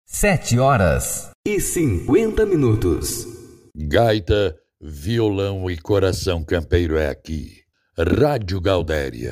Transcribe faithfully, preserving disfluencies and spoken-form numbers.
Sete horas e cinquenta minutos. Gaita, violão e coração campeiro é aqui. Rádio Gaudéria.